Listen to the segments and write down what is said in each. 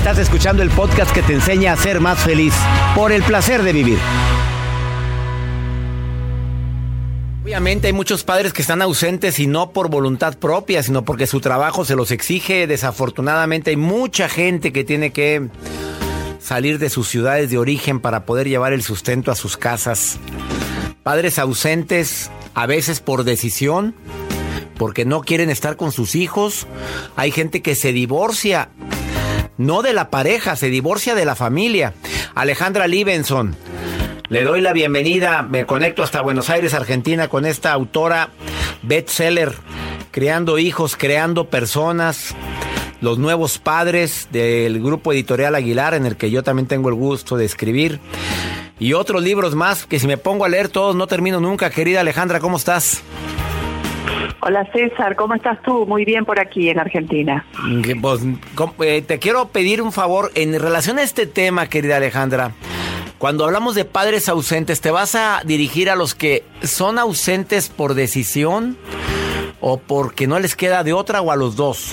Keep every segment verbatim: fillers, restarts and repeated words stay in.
Estás escuchando el podcast que te enseña a ser más feliz por el placer de vivir. Obviamente hay muchos padres que están ausentes y no por voluntad propia, sino porque su trabajo se los exige. Desafortunadamente hay mucha gente que tiene que salir de sus ciudades de origen para poder llevar el sustento a sus casas. Padres ausentes, a veces por decisión, porque no quieren estar con sus hijos. Hay gente que se divorcia, no de la pareja, se divorcia de la familia. Alejandra Levinson, le doy la bienvenida. Me conecto hasta Buenos Aires, Argentina, con esta autora bestseller, Creando hijos, creando personas, los nuevos padres del grupo editorial Aguilar, en el que yo también tengo el gusto de escribir. Y otros libros más que si me pongo a leer todos no termino nunca. Querida Alejandra, ¿cómo estás? Hola César, ¿cómo estás tú? Muy bien por aquí en Argentina. Pues, eh, te quiero pedir un favor en relación a este tema, querida Alejandra. Cuando hablamos de padres ausentes, ¿te vas a dirigir a los que son ausentes por decisión o porque no les queda de otra, o a los dos?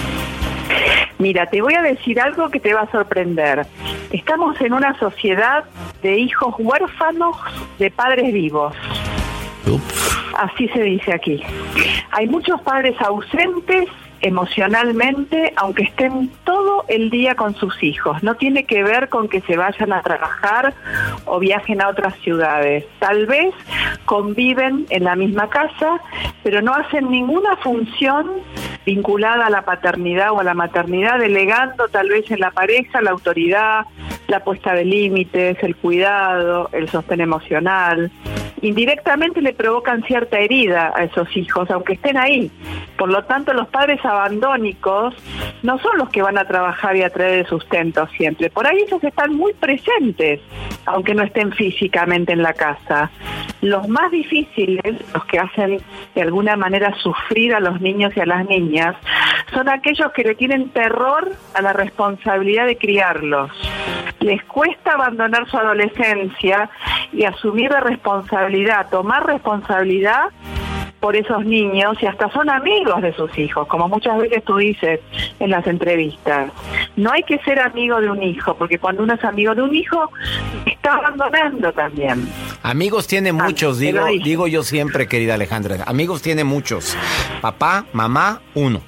Mira, te voy a decir algo que te va a sorprender. Estamos en una sociedad de hijos huérfanos de padres vivos. Ups. Así se dice aquí. Hay muchos padres ausentes emocionalmente, aunque estén todo el día con sus hijos. No tiene que ver con que se vayan a trabajar o viajen a otras ciudades. Tal vez conviven en la misma casa, pero no hacen ninguna función vinculada a la paternidad o a la maternidad, delegando tal vez en la pareja la autoridad, la puesta de límites, el cuidado, el sostén emocional. Indirectamente le provocan cierta herida a esos hijos, aunque estén ahí. Por lo tanto, los padres abandónicos no son los que van a trabajar y a traer el sustento siempre. Por ahí ellos están muy presentes, aunque no estén físicamente en la casa. Los más difíciles, los que hacen de alguna manera sufrir a los niños y a las niñas, son aquellos que le tienen terror a la responsabilidad de criarlos. Les cuesta abandonar su adolescencia y asumir la responsabilidad, tomar responsabilidad por esos niños, y hasta son amigos de sus hijos, como muchas veces tú dices en las entrevistas. No hay que ser amigo de un hijo, porque cuando uno es amigo de un hijo, está abandonando también. Amigos tiene muchos, ah, digo, digo yo siempre, querida Alejandra. Amigos tiene muchos. Papá, mamá, uno.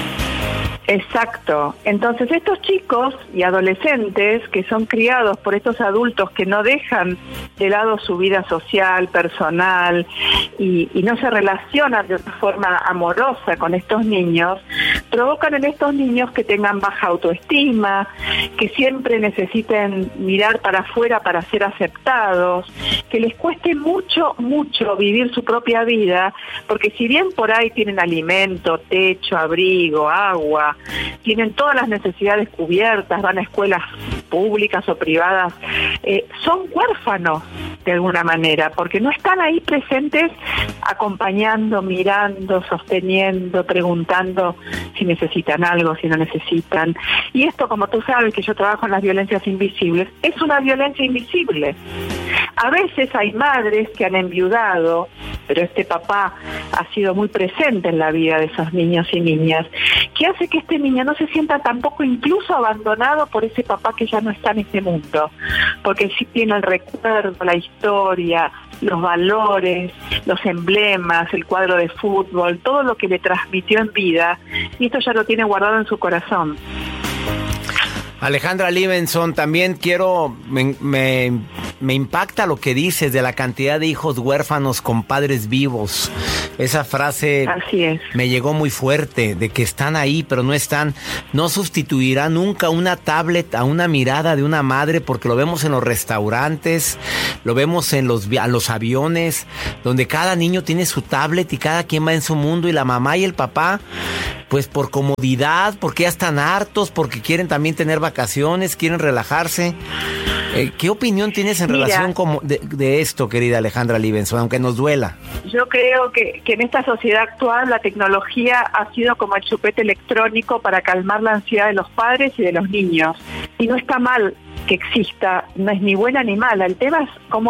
Exacto. Entonces estos chicos y adolescentes que son criados por estos adultos que no dejan de lado su vida social, personal, y, y no se relacionan de una forma amorosa con estos niños, provocan en estos niños que tengan baja autoestima, que siempre necesiten mirar para afuera para ser aceptados, que les cueste mucho, mucho vivir su propia vida, porque si bien por ahí tienen alimento, techo, abrigo, agua, tienen todas las necesidades cubiertas, van a escuelas públicas o privadas, eh, son huérfanos de alguna manera, porque no están ahí presentes acompañando, mirando, sosteniendo, preguntando si necesitan algo, si no necesitan. Y esto, como tú sabes que yo trabajo en las violencias invisibles, es una violencia invisible. A veces hay madres que han enviudado, pero este papá ha sido muy presente en la vida de esos niños y niñas, que hace que este niño no se sienta tampoco incluso abandonado por ese papá que ya no está en este mundo, porque sí tiene el recuerdo, la historia, los valores, los emblemas, el cuadro de fútbol, todo lo que le transmitió en vida, y esto ya lo tiene guardado en su corazón. Alejandra Levinson, también quiero, me, me, me impacta lo que dices de la cantidad de hijos huérfanos con padres vivos. Esa frase Así es. Me llegó muy fuerte, de que están ahí, pero no están. No sustituirá nunca una tablet a una mirada de una madre, porque lo vemos en los restaurantes, lo vemos en los, a los aviones, donde cada niño tiene su tablet y cada quien va en su mundo, y la mamá y el papá, pues por comodidad, porque ya están hartos, porque quieren también tener vacaciones, quieren relajarse. Eh, ¿Qué opinión tienes en Mira, relación con, de, de esto, querida Alejandra Levinson, aunque nos duela? Yo creo que, que en esta sociedad actual la tecnología ha sido como el chupete electrónico para calmar la ansiedad de los padres y de los niños. Y no está mal que exista, no es ni buena ni mala. El tema es cómo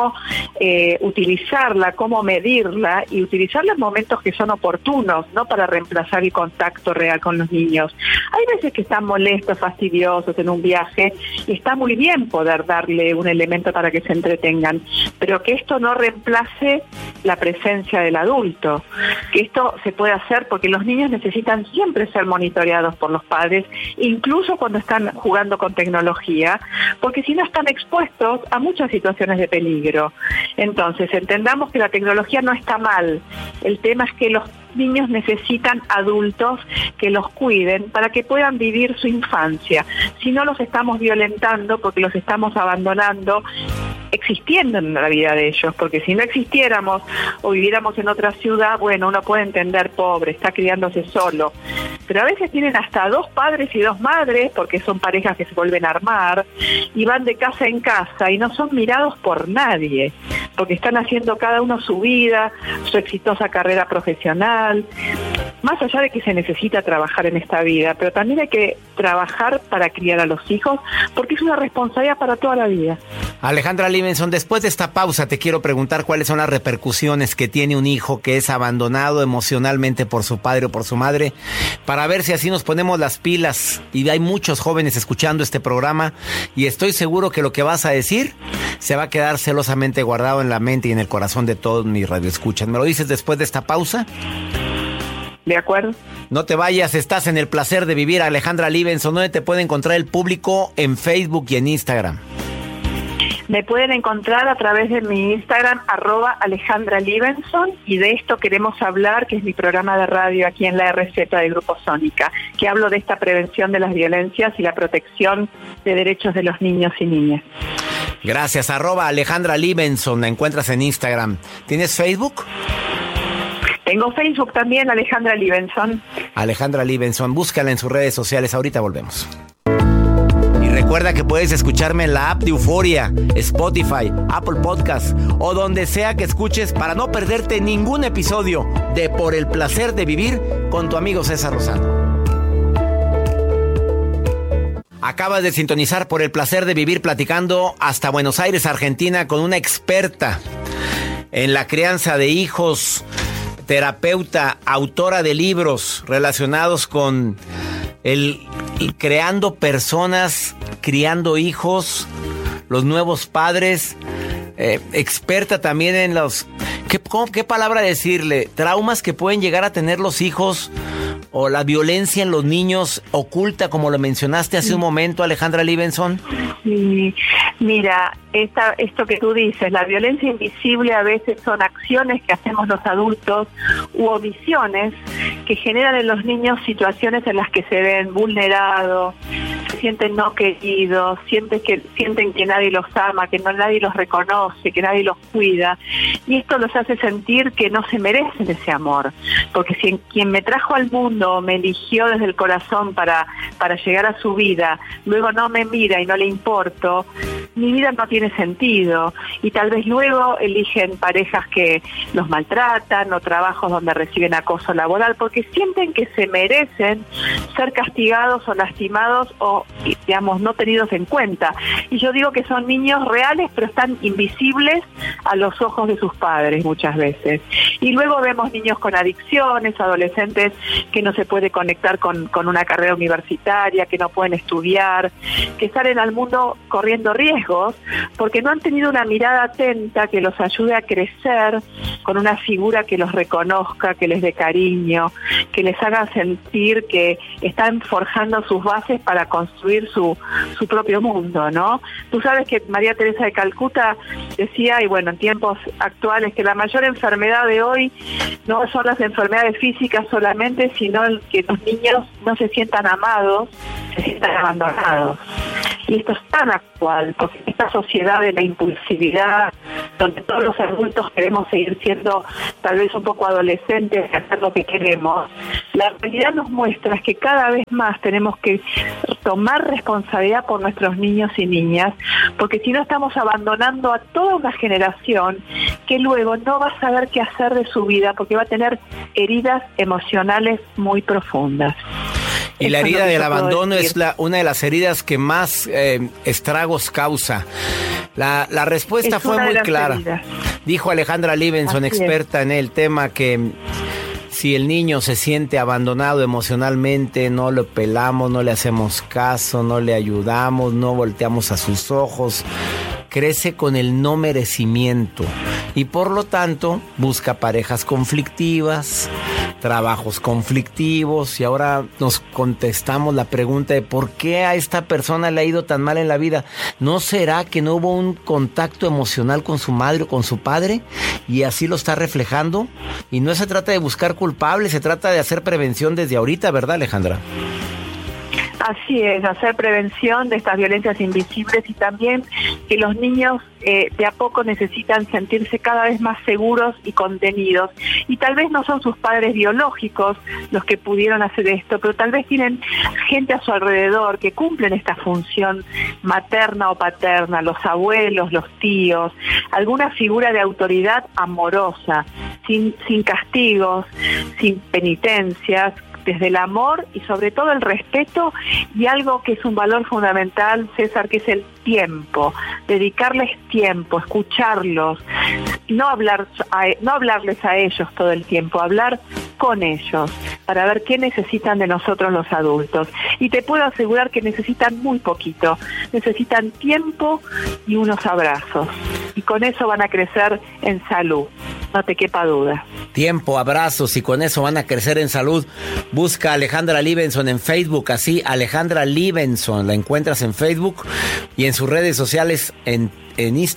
eh, utilizarla, cómo medirla y utilizarla en momentos que son oportunos, no para reemplazar el contacto real con los niños. Hay veces que están molestos, fastidiosos en un viaje y está muy bien poder darle un elemento para que se entretengan, pero que esto no reemplace la presencia del adulto, que esto se puede hacer porque los niños necesitan siempre ser monitoreados por los padres, incluso cuando están jugando con tecnología, porque si no están expuestos a muchas situaciones de peligro. Entonces, entendamos que la tecnología no está mal, el tema es que los niños necesitan adultos que los cuiden para que puedan vivir su infancia. Si no, los estamos violentando porque los estamos abandonando existiendo en la vida de ellos, porque si no existiéramos o viviéramos en otra ciudad, bueno, uno puede entender, pobre, está criándose solo, pero a veces tienen hasta dos padres y dos madres, porque son parejas que se vuelven a armar, y van de casa en casa, y no son mirados por nadie, porque están haciendo cada uno su vida, su exitosa carrera profesional, más allá de que se necesita trabajar en esta vida, pero también hay que trabajar para criar a los hijos, porque es una responsabilidad para toda la vida. Alejandra Livenson, después de esta pausa te quiero preguntar cuáles son las repercusiones que tiene un hijo que es abandonado emocionalmente por su padre o por su madre, para ver si así nos ponemos las pilas. Y hay muchos jóvenes escuchando este programa y estoy seguro que lo que vas a decir se va a quedar celosamente guardado en la mente y en el corazón de todos mis radioescuchas. ¿Me lo dices después de esta pausa? De acuerdo. No te vayas, estás en El Placer de Vivir. Alejandra Livenson, ¿dónde te puede encontrar el público? En Facebook y en Instagram. Me pueden encontrar a través de mi Instagram, arroba Alejandra Livenson, y de esto queremos hablar, que es mi programa de radio aquí en la R Z de Grupo Sónica, que hablo de esta prevención de las violencias y la protección de derechos de los niños y niñas. Gracias, arroba Alejandra Livenson, la encuentras en Instagram. ¿Tienes Facebook? Tengo Facebook también, Alejandra Livenson. Alejandra Livenson, búscala en sus redes sociales, ahorita volvemos. Recuerda que puedes escucharme en la app de Euforia, Spotify, Apple Podcast o donde sea que escuches para no perderte ningún episodio de Por el Placer de Vivir con tu amigo César Lozano. Acabas de sintonizar Por el Placer de Vivir platicando hasta Buenos Aires, Argentina, con una experta en la crianza de hijos, terapeuta, autora de libros relacionados con el creando personas, criando hijos, los nuevos padres, eh, experta también en los, ¿qué, cómo, ¿qué palabra decirle? Traumas que pueden llegar a tener los hijos o la violencia en los niños oculta, como lo mencionaste hace un momento, Alejandra Livenson. Sí, mira, esta, esto que tú dices, la violencia invisible a veces son acciones que hacemos los adultos u omisiones que generan en los niños situaciones en las que se ven vulnerados, se sienten no queridos, sienten que, sienten que nadie los ama, que no nadie los reconoce, que nadie los cuida, y esto los hace sentir que no se merecen ese amor, porque si quien me trajo al mundo, me eligió desde el corazón para, para llegar a su vida, luego no me mira y no le importo, mi vida no tiene sentido, y tal vez luego eligen parejas que los maltratan o trabajos donde reciben acoso laboral, porque sienten que se merecen ser castigados o lastimados o, digamos, no tenidos en cuenta. Y yo digo que son niños reales, pero están invisibles a los ojos de sus padres muchas veces. Y luego vemos niños con adicciones, adolescentes que no se puede conectar con, con una carrera universitaria, que no pueden estudiar, que salen al mundo corriendo riesgos porque no han tenido una mirada atenta que los ayude a crecer con una figura que los reconozca, que les dé cariño, que les haga sentir que están forjando sus bases para construir su, su propio mundo, ¿no? Tú sabes que María Teresa de Calcuta decía, y bueno, en tiempos actuales, que la mayor enfermedad de hoy no son las enfermedades físicas solamente, sino el que los niños no se sientan amados, se sientan abandonados. Y esto es tan actual, porque en esta sociedad de la impulsividad, donde todos los adultos queremos seguir siendo tal vez un poco adolescentes y hacer lo que queremos, la realidad nos muestra que cada vez más tenemos que tomar responsabilidad por nuestros niños y niñas, porque si no estamos abandonando a toda una generación que luego no va a saber qué hacer de su vida, porque va a tener heridas emocionales muy profundas. Y la herida del abandono es la, una de las heridas que más eh, estragos causa. La, la respuesta es fue muy clara. Heridas. Dijo Alejandra Libenson, Así experta es. en el tema, que si el niño se siente abandonado emocionalmente, no lo pelamos, no le hacemos caso, no le ayudamos, no volteamos a sus ojos, crece con el no merecimiento y por lo tanto busca parejas conflictivas, trabajos conflictivos, y ahora nos contestamos la pregunta de por qué a esta persona le ha ido tan mal en la vida. ¿No será que no hubo un contacto emocional con su madre o con su padre y así lo está reflejando? Y no se trata de buscar culpables, se trata de hacer prevención desde ahorita, ¿verdad, Alejandra? Así es, hacer prevención de estas violencias invisibles, y también que los niños eh, de a poco necesitan sentirse cada vez más seguros y contenidos. Y tal vez no son sus padres biológicos los que pudieron hacer esto, pero tal vez tienen gente a su alrededor que cumplen esta función materna o paterna, los abuelos, los tíos, alguna figura de autoridad amorosa, sin, sin castigos, sin penitencias, desde el amor y sobre todo el respeto, y algo que es un valor fundamental, César, que es el tiempo, dedicarles tiempo, escucharlos, no hablar a, no hablarles a ellos todo el tiempo, hablar con ellos para ver qué necesitan de nosotros los adultos. Y te puedo asegurar que necesitan muy poquito, necesitan tiempo y unos abrazos, y con eso van a crecer en salud, no te quepa duda. Tiempo, abrazos, y con eso van a crecer en salud. Busca a Alejandra Libenson en Facebook, así, Alejandra Libenson, la encuentras en Facebook y en sus redes sociales, en, en Instagram.